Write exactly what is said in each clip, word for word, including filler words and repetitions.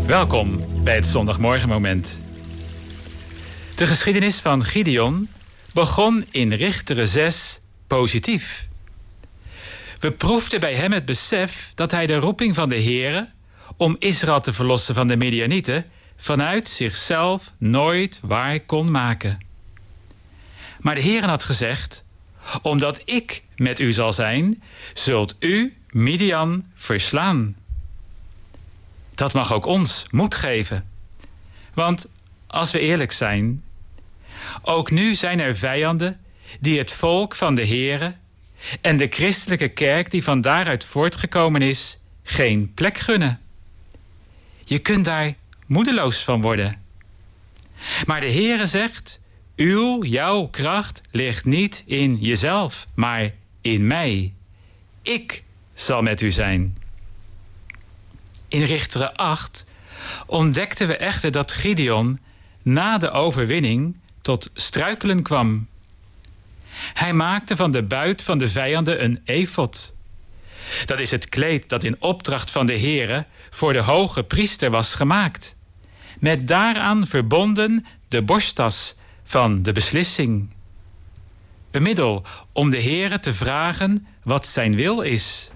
Welkom bij het Zondagmorgenmoment. De geschiedenis van Gideon begon in Richteren zes positief. We proefden bij hem het besef dat hij de roeping van de Heere om Israël te verlossen van de Midianieten vanuit zichzelf nooit waar kon maken. Maar de Heere had gezegd: omdat ik met u zal zijn, zult u Midian verslaan. Dat mag ook ons moed geven. Want als we eerlijk zijn, ook nu zijn er vijanden die het volk van de Heere en de christelijke kerk die van daaruit voortgekomen is, geen plek gunnen. Je kunt daar moedeloos van worden. Maar de Heere zegt: uw, jouw kracht ligt niet in jezelf, maar in mij. Ik zal met u zijn. In Richteren acht ontdekten we echter dat Gideon na de overwinning tot struikelen kwam. Hij maakte van de buit van de vijanden een efod. Dat is het kleed dat in opdracht van de Heere voor de hoge priester was gemaakt. Met daaraan verbonden de borsttas van de beslissing. Een middel om de Heere te vragen wat zijn wil is.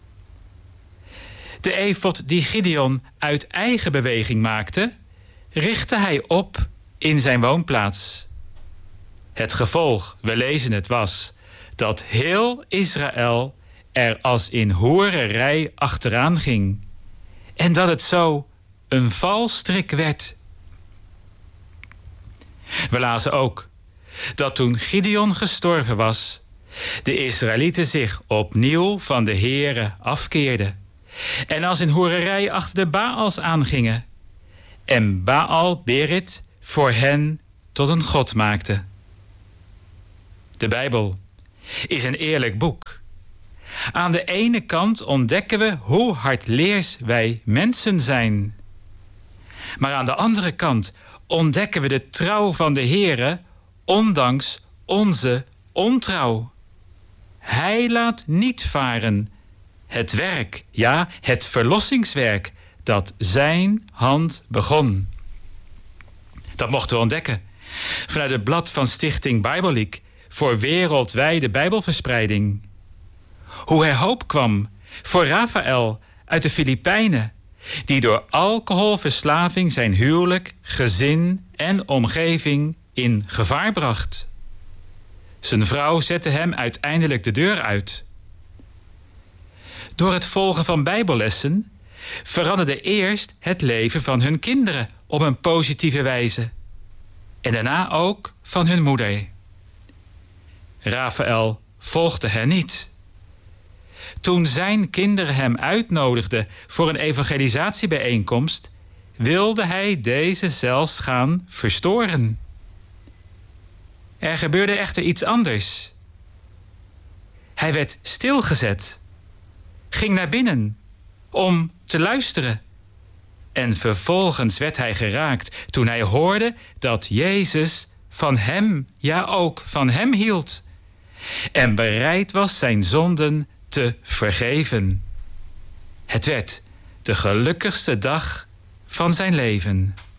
De efod die Gideon uit eigen beweging maakte, richtte hij op in zijn woonplaats. Het gevolg, we lezen het, was dat heel Israël er als in hoererij achteraan ging. En dat het zo een valstrik werd. We lazen ook dat toen Gideon gestorven was, de Israëlieten zich opnieuw van de Heere afkeerden. En als in hoererij achter de Baals aangingen. En Baal Berit voor hen tot een god maakte. De Bijbel is een eerlijk boek. Aan de ene kant ontdekken we hoe hardleers wij mensen zijn. Maar aan de andere kant ontdekken we de trouw van de Heere, ondanks onze ontrouw. Hij laat niet varen het werk, ja, het verlossingswerk dat zijn hand begon. Dat mochten we ontdekken vanuit het blad van Stichting Bijbelliek voor wereldwijde Bijbelverspreiding. Hoe er hoop kwam voor Rafael uit de Filipijnen, die door alcoholverslaving zijn huwelijk, gezin en omgeving in gevaar bracht. Zijn vrouw zette hem uiteindelijk de deur uit. Door het volgen van bijbellessen veranderde eerst het leven van hun kinderen op een positieve wijze. En daarna ook van hun moeder. Rafael volgde hen niet. Toen zijn kinderen hem uitnodigden voor een evangelisatiebijeenkomst, wilde hij deze zelfs gaan verstoren. Er gebeurde echter iets anders. Hij werd stilgezet, ging naar binnen om te luisteren. En vervolgens werd hij geraakt toen hij hoorde dat Jezus van hem, ja ook van hem hield. En bereid was zijn zonden te vergeven. Het werd de gelukkigste dag van zijn leven.